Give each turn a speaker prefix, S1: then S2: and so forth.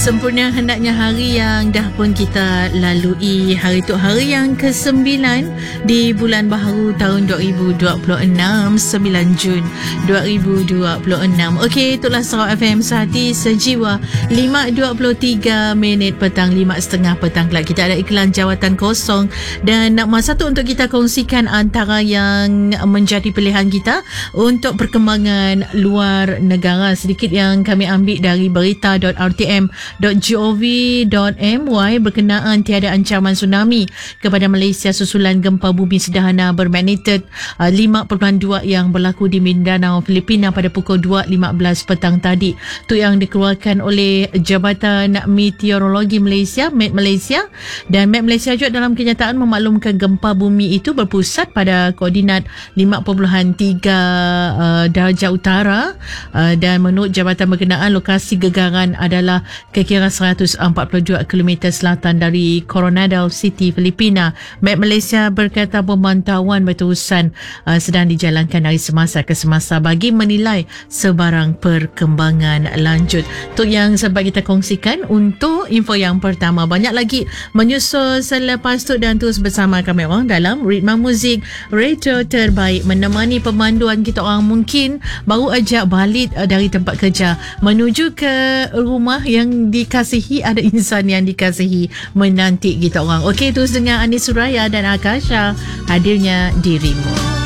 S1: Sempurna hendaknya hari yang dah pun kita lalui. Hari itu hari yang ke-9 di bulan baharu tahun 2026, 9 Jun 2026. Okey, itulah Sarawak FM Sehati Sejiwa. 5.23 petang, 5.30 petang kelak. Kita ada iklan jawatan kosong dan masa tu untuk kita kongsikan antara yang menjadi pilihan kita untuk perkembangan luar negara. Sedikit yang kami ambil dari berita.rtm.gov.my berkenaan tiada ancaman tsunami kepada Malaysia susulan gempa bumi sederhana bermagnitudo 5.2 yang berlaku di Mindanao, Filipina pada pukul 2.15 petang tadi. Itu yang dikeluarkan oleh Jabatan Meteorologi Malaysia, Met Malaysia, dan Met Malaysia juga dalam kenyataan memaklumkan gempa bumi itu berpusat pada koordinat 5.3 darjah utara dan menurut jabatan berkenaan lokasi gegaran adalah kira 142 km selatan dari Coronado City, Filipina. Met Malaysia berkata pemantauan berterusan sedang dijalankan dari semasa ke semasa bagi menilai sebarang perkembangan lanjut. Itu yang sempat kita kongsikan untuk info yang pertama. Banyak lagi menyusul selepas tu dan terus bersama kami orang dalam ritma muzik retro terbaik, menemani pemanduan kita orang mungkin baru ajak balik dari tempat kerja menuju ke rumah yang dikasihi, ada insan yang dikasihi menanti kita orang. Okey, terus dengan Anis Suraya dan Akasha hadirnya Dirimu.